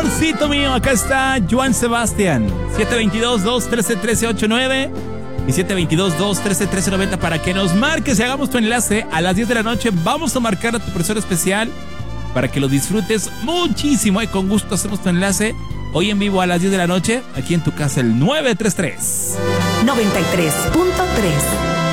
amorcito mío, acá está Joan Sebastián. 722-213-1389 y 722-213-1390 para que nos marques y hagamos tu enlace a las 10 de la noche. Vamos a marcar a tu persona especial para que lo disfrutes muchísimo y con gusto hacemos tu enlace hoy en vivo a las 10 de la noche aquí en tu casa, el 933 93.3